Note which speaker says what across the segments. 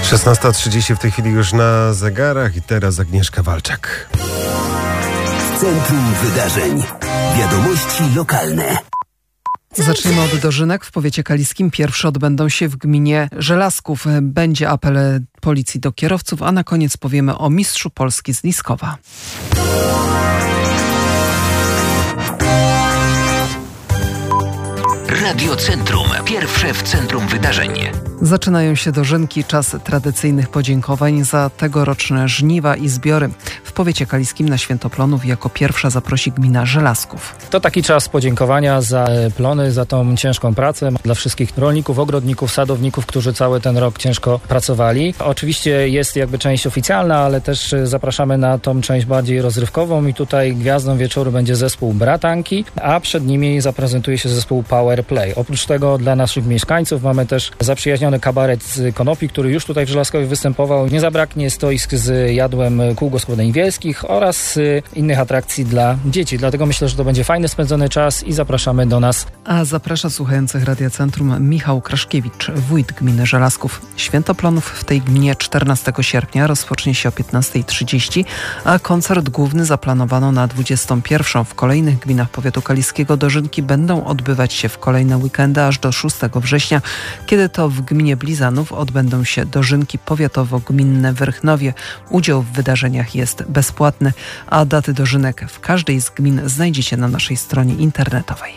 Speaker 1: 16:30 w tej chwili już na zegarach i teraz Agnieszka Walczak.
Speaker 2: Centrum Wydarzeń. Wiadomości lokalne.
Speaker 3: Zaczniemy od dożynek. W powiecie kaliskim pierwsze odbędą się w gminie Żelazków. Będzie apel policji do kierowców, a na koniec powiemy o mistrzu Polski z Liskowa.
Speaker 2: Radio Centrum. Pierwsze w centrum wydarzeń.
Speaker 3: Zaczynają się dożynki, czas tradycyjnych podziękowań za tegoroczne żniwa i zbiory. W powiecie kaliskim na Święto Plonów jako pierwsza zaprosi gmina Żelazków.
Speaker 4: To taki czas podziękowania za plony, za tą ciężką pracę dla wszystkich rolników, ogrodników, sadowników, którzy cały ten rok ciężko pracowali. Oczywiście jest jakby część oficjalna, ale też zapraszamy na tą część bardziej rozrywkową i tutaj gwiazdą wieczoru będzie zespół Bratanki, a przed nimi zaprezentuje się zespół Power Play. Oprócz tego dla naszych mieszkańców mamy też zaprzyjaźniony kabaret z Konopi, który już tutaj w Żelazkowie występował. Nie zabraknie stoisk z jadłem kół gospodyń wiejskich oraz innych atrakcji dla dzieci. Dlatego myślę, że to będzie fajny spędzony czas i zapraszamy do nas.
Speaker 3: A zaprasza słuchających Radia Centrum Michał Kraszkiewicz, wójt gminy Żelazków. Święto Plonów w tej gminie 14 sierpnia rozpocznie się o 15:30, a koncert główny zaplanowano na 21:00. W kolejnych gminach powiatu kaliskiego dożynki będą odbywać się w kolejne weekendy aż do 6 września, kiedy to w gminie Blizanów odbędą się dożynki powiatowo-gminne w Rychnowie. Udział w wydarzeniach jest bezpłatny, a daty dożynek w każdej z gmin znajdziecie na naszej stronie internetowej.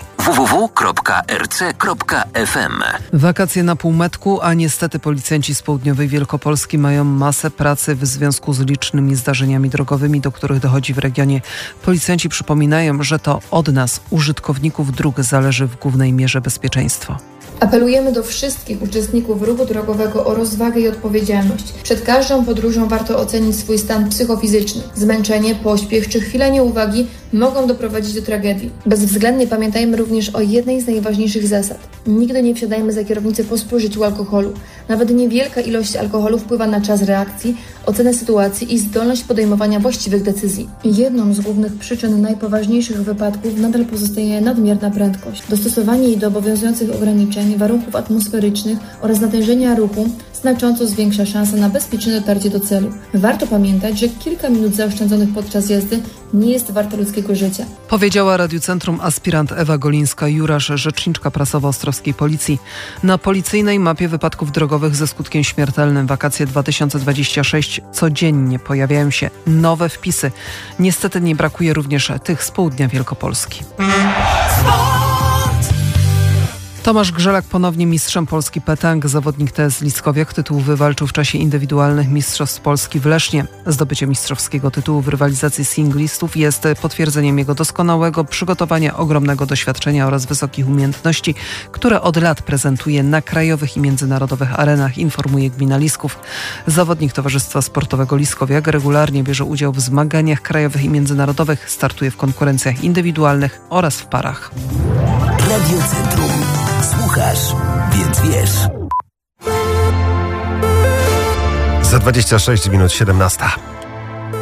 Speaker 2: www.rc.fm.
Speaker 3: Wakacje na półmetku, a niestety policjanci z południowej Wielkopolski mają masę pracy w związku z licznymi zdarzeniami drogowymi, do których dochodzi w regionie. Policjanci przypominają, że to od nas, użytkowników dróg, zależy w głównej mierze bezpieczeństwo.
Speaker 5: Apelujemy do wszystkich uczestników ruchu drogowego o rozwagę i odpowiedzialność. Przed każdą podróżą warto ocenić swój stan psychofizyczny. Zmęczenie, pośpiech czy chwila nieuwagi mogą doprowadzić do tragedii. Bezwzględnie pamiętajmy również o jednej z najważniejszych zasad. Nigdy nie wsiadajmy za kierownicę po spożyciu alkoholu. Nawet niewielka ilość alkoholu wpływa na czas reakcji, ocenę sytuacji i zdolność podejmowania właściwych decyzji. Jedną z głównych przyczyn najpoważniejszych wypadków nadal pozostaje nadmierna prędkość. Dostosowanie jej do obowiązujących ograniczeń, warunków atmosferycznych oraz natężenia ruchu znacząco zwiększa szanse na bezpieczne dotarcie do celu. Warto pamiętać, że kilka minut zaoszczędzonych podczas jazdy nie jest warte ludzkiego życia.
Speaker 3: Powiedziała Radiu Centrum aspirant Ewa Golińska-Jurasz, rzeczniczka prasowa Ostrowskiej Policji. Na policyjnej mapie wypadków drogowych ze skutkiem śmiertelnym wakacje 2026 codziennie pojawiają się nowe wpisy. Niestety nie brakuje również tych z południa Wielkopolski. Tomasz Grzelak ponownie mistrzem Polski Petang. Zawodnik TS Liskowiak tytuł wywalczył w czasie indywidualnych Mistrzostw Polski w Lesznie. Zdobycie mistrzowskiego tytułu w rywalizacji singlistów jest potwierdzeniem jego doskonałego przygotowania, ogromnego doświadczenia oraz wysokich umiejętności, które od lat prezentuje na krajowych i międzynarodowych arenach, informuje gmina Lisków. Zawodnik Towarzystwa Sportowego Liskowiak regularnie bierze udział w zmaganiach krajowych i międzynarodowych, startuje w konkurencjach indywidualnych oraz w parach.
Speaker 2: Radio Centrum. Słuchasz, więc wiesz.
Speaker 1: Za 26 minut 17.